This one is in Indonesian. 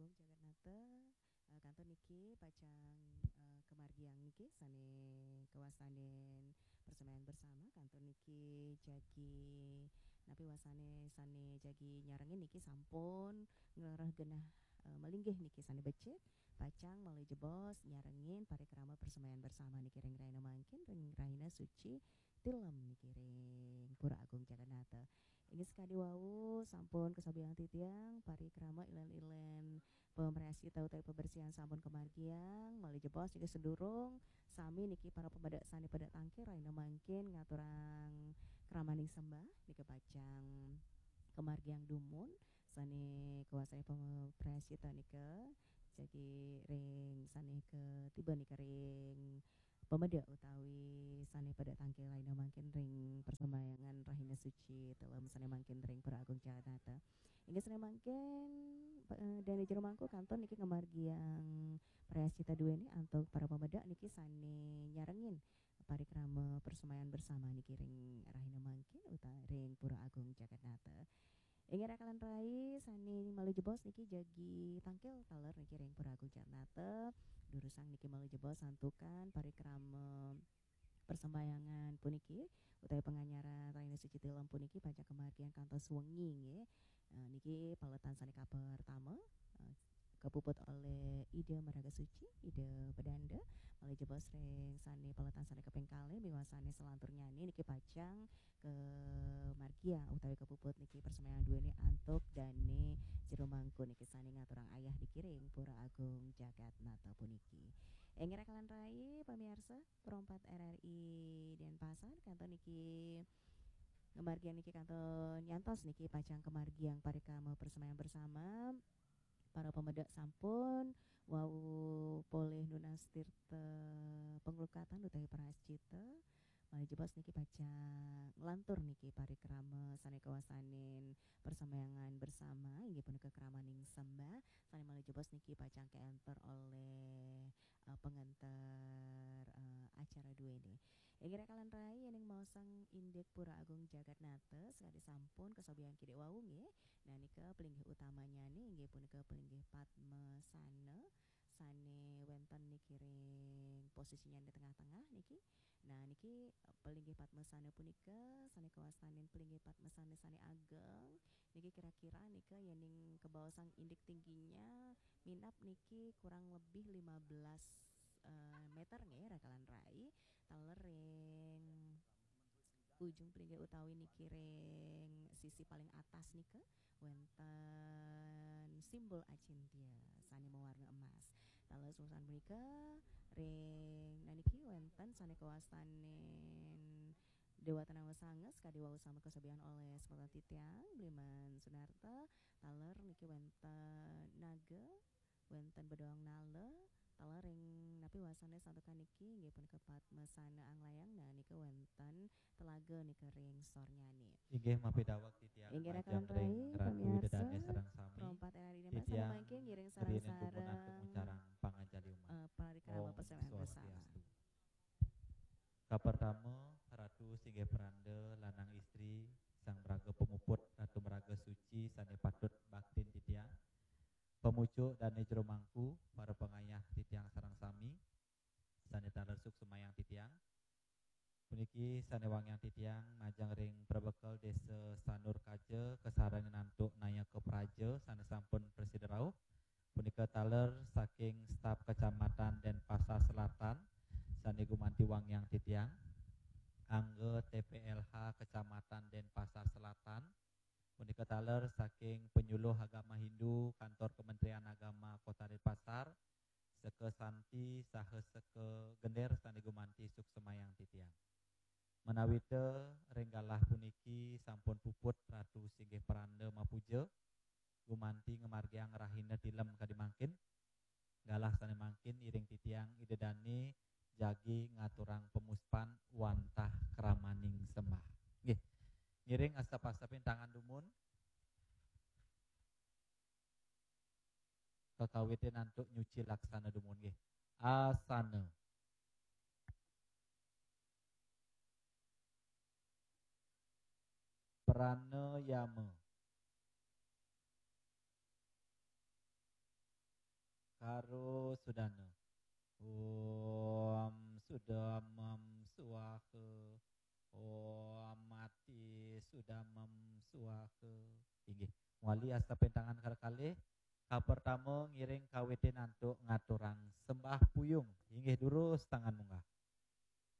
Agung Jagannatha kantor niki pacang kemargiang niki sane kewasanen persembahan bersama kantor niki jagi napi wasane sane jagi nyarengin niki sampun ngelarah genah melinggih niki sane becik pacang melalui jebos nyarengin parikrama persembahan bersama niki ring raina mangkin ring raina suci tilem niki ring Pura Agung Jagannatha. Ini sekali wau sampun kesabiang titiang parikrama ilen-ilen pemerhasi tahu pembersihan sampun kemargiang melalui jebos niki sedurung sami niki para pemedak sani pada tangke raina mangkin ngaturang keramaning sembah niki pacang kemargiang dumun sani kuasai pemerhasi tahu nika jadi ring sani ke tiba nika ring pemedak utawi sane pada tangke lain mangkin ring persembayangan rahina suci telah sane mangkin ring Pura Agung Jagannatha. Inggih sane mangkin dari jero mangku kanton niki ngemargiang prayasita dua ini untuk para pemedak niki sane nyarengin parikrama persembayangan bersama niki ring rahina mangkin uta ring Pura Agung Jagannatha. Ingin rekalan rai sani malu jebos niki jagi tangkel taler niki ring Pura Agung Jagannatha durusang niki malu jebos santukan parikrama persembayangan puniki utawi penganyara Raina Suci Tilem puniki pacak kemargian kantos wengi nggih. Niki paletan sani pertama kepuput oleh Ida Maraga Suci, Ida Pedanda, malih jebos ring sani paletan sani keping kalih miwasane selantur nyanyi niki pacang ke margia utawi kepuput niki persembayangan dua ini antuk dane jero mangku niki sani ngaturang ayah dikiring Pura Agung Jagannatha puniki. Ngerekalan rai pemirsa perompat RRI Denpasar kantor niki ngemargian niki kantor nyantos niki pacang kemargiang parikrama persembayangan bersama para pemedak sampun wau poleh nunas tirta penglukatan utawi prascita malih jebos niki pacang ngelantur niki parikrama sane kawasanin persembayangan bersama inggih punika keramaning sembah sane malih jebos niki pacang keenter oleh pengantar acara dua ini. Inggih rekalan rai yang mau sang indek Pura Agung Jagannatha sekali sampun kesobian kidek wau nggih. Nah nika pelinggih utamanya nih inggih punika pelinggih Padmasana sane wenten niki ring posisinya di tengah-tengah niki. Nah niki pelinggih Padmasana punika sane kawasanin pelinggih Padmasana sane ageng niki kira-kira nika yening ke bawah sang indik tingginya minap niki kurang lebih 15 meter nggih rekalan rai talering ujung pelinggih utawi niki ring sisi paling atas nika wenten simbol acintia sani mewarna emas. Lalu susan mereka ring niki wenten sani kawasanin Dewa Tanawa Sanges kadiwau sama kesabian oleh Sekolah Titiang Bliman Sunarta taler niki wenten naga wenten bedoang nala talaring napi wasane santukan niki nggih punika Padmasana Anglayang nah nika wenten telaga nika ring sornyani. Inggih mapidawak titiang Inggih majeng rekalan rai ring Ratu pemirsa Widodane sareng sami perompat RRI Denpasar titiang mangkin ngiring rinin tumunan sarang-sarang pengucaran panganjali umat. parikrama Om persembahan bersama. Swastiastu. Kapertama Ratu Singgih Peranda lanang istri sang meraga pemuput Ratu Meraga Suci sane patut baktin titiang pemucuk dan jero mangku para pengayah titiang sareng sami sane talersuk semayang titiang puniki sane wangyang titiang majang ring perbekal desa Sanur Kaja kesarangan nantuk naya ke Praja sane sampun presiden rauh punika taler saking staf kecamatan Denpasar Selatan sane gumanti wangyang titiang angge TPLH kecamatan Denpasar Selatan punika taler saking penyuluh agama Hindu kantor Kementerian Agama Kota Denpasar seke santi sahe seke gender sane gumanti suk semayang titiang. Menawite renggalah puniki sampun puput Ratu Singgih Peranda Mapuja gumanti ngemargiang rahina tilem kadimangkin galah sane mangkin iring titiang idedani jagi ngaturang pemuspan wantah keramaning sembah. Nggih. Ngiring asap-asapin tangan dumun. Kekawitin nantuk nyuci laksana dumun nggih. Asana. Pranayama. karo sudana. Om sudamam suwake. Om mati sudamam suwake. Inggih, muali asta pentangan kali-kali. Ka pertama ngiring kawiten antuk ngaturang sembah puyung. Inggih durus tangan munggah.